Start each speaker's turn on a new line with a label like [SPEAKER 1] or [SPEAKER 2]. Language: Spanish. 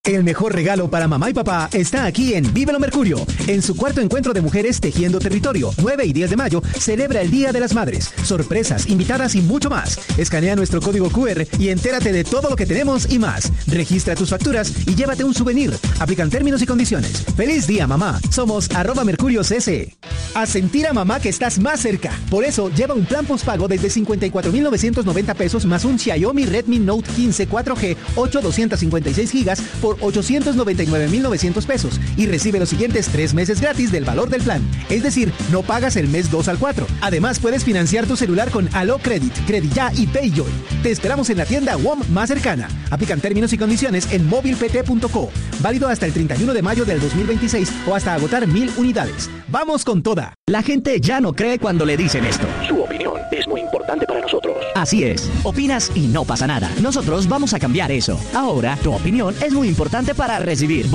[SPEAKER 1] El mejor regalo para mamá y papá está aquí en Vívelo Mercurio. En su cuarto encuentro de mujeres tejiendo territorio, 9 y 10 de mayo, celebra el Día de las Madres. Sorpresas, invitadas y mucho más. Escanea nuestro código QR y entérate de todo lo que tenemos y más. Registra tus facturas y llévate un souvenir. Aplican términos y condiciones. ¡Feliz día, mamá! Somos @MercurioCC. A sentir a mamá que estás más cerca. Por eso, lleva un plan postpago desde 54,990 pesos más un Xiaomi Redmi Note 15 4G 8,256 gigas por 899,900 pesos y recibe los siguientes 3 meses gratis del valor del plan. Es decir, no pagas el mes 2 al 4. Además, puedes financiar tu celular con Allo Credit, Crediya y Payjoy. Te esperamos en la tienda WOM más cercana. Aplican términos y condiciones en movilpt.co. Válido hasta el 31 de mayo del 2026 o hasta agotar 1,000 unidades. ¡Vamos con toda!
[SPEAKER 2] La gente ya no cree cuando le dicen esto.
[SPEAKER 3] Su opinión es muy importante para nosotros.
[SPEAKER 2] Así es. Opinas y no pasa nada. Nosotros vamos a cambiar eso. Ahora, tu opinión es muy importante para recibir